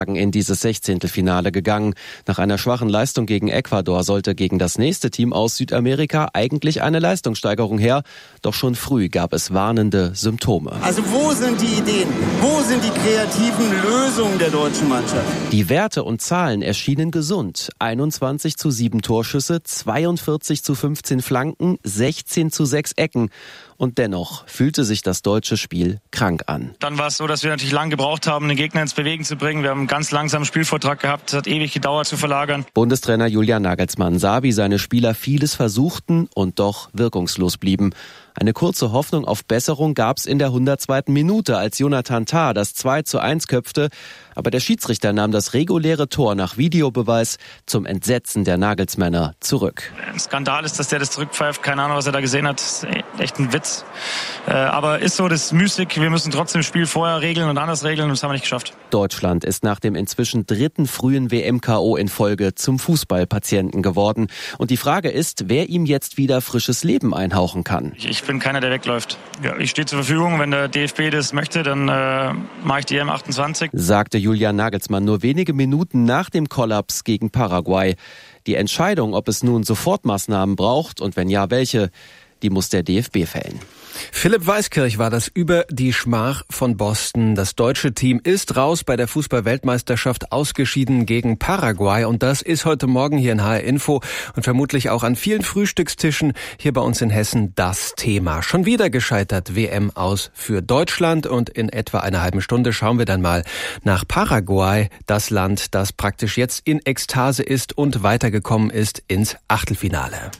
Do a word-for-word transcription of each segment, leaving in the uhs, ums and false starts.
in dieses Sechzehntelfinale gegangen. Nach einer schwachen Leistung gegen Ecuador sollte gegen das nächste Team aus Südamerika eigentlich eine Leistungssteigerung her. Doch schon früh gab es warnende Symptome. Also wo sind die Ideen? Wo sind die kreativen Lösungen der deutschen Mannschaft? Die Werte und Zahlen erschienen gesund. einundzwanzig zu sieben Torschüsse, zweiundvierzig zu fünfzehn Flanken, sechzehn zu sechs Ecken. Und dennoch fühlte sich das deutsche Spiel krank an. Dann war es so, dass wir natürlich lange gebraucht haben, den Gegner ins Bewegen zu bringen. Wir haben einen ganz langsamen Spielvortrag gehabt. Es hat ewig gedauert zu verlagern. Bundestrainer Julian Nagelsmann sah, wie seine Spieler vieles versuchten und doch wirkungslos blieben. Eine kurze Hoffnung auf Besserung gab es in der hundertzweiten Minute, als Jonathan Tah das zwei zu eins köpfte. Aber der Schiedsrichter nahm das reguläre Tor nach Videobeweis zum Entsetzen der Nagelsmänner zurück. Ein Skandal ist, dass der das zurückpfeift. Keine Ahnung, was er da gesehen hat. Das ist echt ein Witz. Aber ist so, das ist müßig. Wir müssen trotzdem das Spiel vorher regeln und anders regeln. Und das haben wir nicht geschafft. Deutschland ist nach dem inzwischen dritten frühen W M-K O in Folge zum Fußballpatienten geworden. Und die Frage ist, wer ihm jetzt wieder frisches Leben einhauchen kann. Ich bin keiner, der wegläuft. Ja, ich stehe zur Verfügung. Wenn der D F B das möchte, dann äh, mache ich die E M achtundzwanzig. Sagte Julian Nagelsmann nur wenige Minuten nach dem Kollaps gegen Paraguay. Die Entscheidung, ob es nun Sofortmaßnahmen braucht und wenn ja, welche, die muss der D F B fällen. Philipp Weiskirch war das über die Schmach von Boston. Das deutsche Team ist raus bei der Fußball-Weltmeisterschaft, ausgeschieden gegen Paraguay. Und das ist heute Morgen hier in H R Info und vermutlich auch an vielen Frühstückstischen hier bei uns in Hessen das Thema. Schon wieder gescheitert, W M aus für Deutschland. Und in etwa einer halben Stunde schauen wir dann mal nach Paraguay, das Land, das praktisch jetzt in Ekstase ist und weitergekommen ist ins Achtelfinale.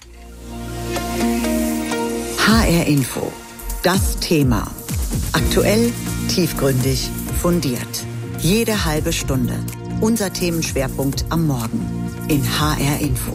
H R Info. Das Thema. Aktuell, tiefgründig, fundiert. Jede halbe Stunde. Unser Themenschwerpunkt am Morgen in H R Info.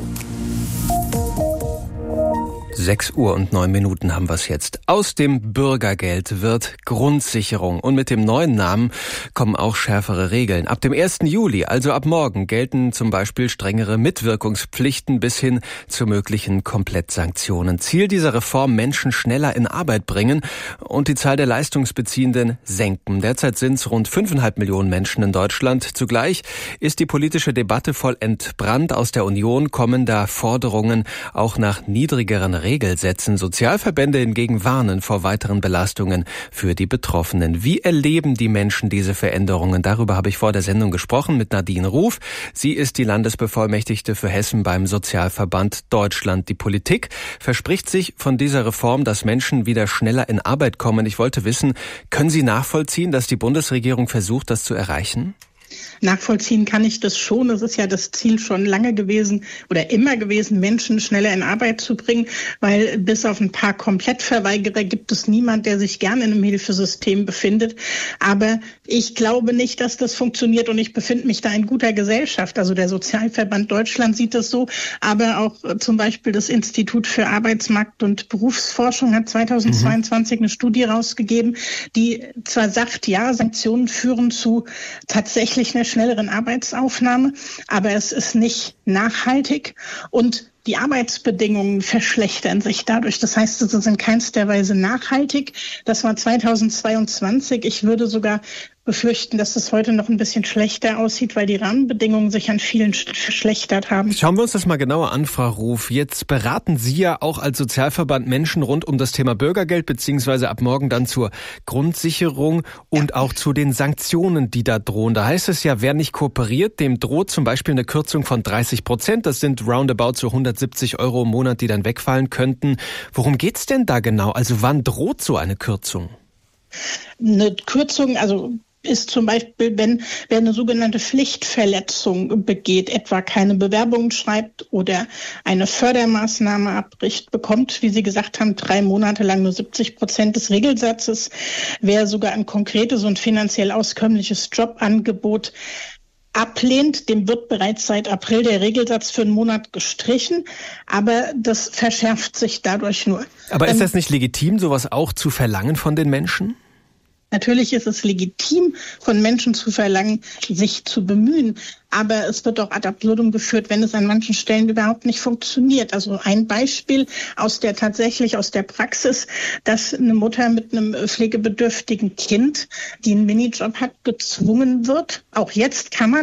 sechs Uhr und neun Minuten haben wir es jetzt. Aus dem Bürgergeld wird Grundsicherung. Und mit dem neuen Namen kommen auch schärfere Regeln. Ab dem ersten Juli, also ab morgen, gelten zum Beispiel strengere Mitwirkungspflichten bis hin zu möglichen Komplettsanktionen. Ziel dieser Reform: Menschen schneller in Arbeit bringen und die Zahl der Leistungsbeziehenden senken. Derzeit sind es rund fünfeinhalb Millionen Menschen in Deutschland. Zugleich ist die politische Debatte voll entbrannt. Aus der Union kommen da Forderungen auch nach niedrigeren Regelsätzen. Sozialverbände hingegen warnen vor weiteren Belastungen für die Betroffenen. Wie erleben die Menschen diese Veränderungen? Darüber habe ich vor der Sendung gesprochen mit Nadine Ruf. Sie ist die Landesbevollmächtigte für Hessen beim Sozialverband Deutschland. Die Politik verspricht sich von dieser Reform, dass Menschen wieder schneller in Arbeit kommen. Ich wollte wissen, können Sie nachvollziehen, dass die Bundesregierung versucht, das zu erreichen? Nachvollziehen kann ich das schon. Es ist ja das Ziel schon lange gewesen oder immer gewesen, Menschen schneller in Arbeit zu bringen, weil bis auf ein paar Komplettverweigerer gibt es niemand, der sich gerne in einem Hilfesystem befindet. Aber ich glaube nicht, dass das funktioniert und ich befinde mich da in guter Gesellschaft. Also der Sozialverband Deutschland sieht das so, aber auch zum Beispiel das Institut für Arbeitsmarkt- und Berufsforschung hat zweitausendzweiundzwanzig mhm. eine Studie rausgegeben, die zwar sagt, ja, Sanktionen führen zu tatsächlich einer schnelleren Arbeitsaufnahme, aber es ist nicht nachhaltig und die Arbeitsbedingungen verschlechtern sich dadurch. Das heißt, es ist in keinster Weise nachhaltig. Das war zweitausendzweiundzwanzig. Ich würde sogar befürchten, dass es heute noch ein bisschen schlechter aussieht, weil die Rahmenbedingungen sich an vielen verschlechtert haben. Schauen wir uns das mal genauer an, Frau Ruf. Jetzt beraten Sie ja auch als Sozialverband Menschen rund um das Thema Bürgergeld, beziehungsweise ab morgen dann zur Grundsicherung und ja. auch zu den Sanktionen, die da drohen. Da heißt es ja, wer nicht kooperiert, dem droht zum Beispiel eine Kürzung von dreißig Prozent. Das sind roundabout so hundertsiebzig Euro im Monat, die dann wegfallen könnten. Worum geht's denn da genau? Also wann droht so eine Kürzung? Eine Kürzung, also ist zum Beispiel, wenn wer eine sogenannte Pflichtverletzung begeht, etwa keine Bewerbung schreibt oder eine Fördermaßnahme abbricht, bekommt, wie Sie gesagt haben, drei Monate lang nur siebzig Prozent des Regelsatzes. Wer sogar ein konkretes und finanziell auskömmliches Jobangebot ablehnt, dem wird bereits seit April der Regelsatz für einen Monat gestrichen, aber das verschärft sich dadurch nur. Aber ist das nicht legitim, sowas auch zu verlangen von den Menschen? Natürlich ist es legitim, von Menschen zu verlangen, sich zu bemühen. Aber es wird auch ad absurdum geführt, wenn es an manchen Stellen überhaupt nicht funktioniert. Also ein Beispiel aus der tatsächlich aus der Praxis, dass eine Mutter mit einem pflegebedürftigen Kind, die einen Minijob hat, gezwungen wird. Auch jetzt kann man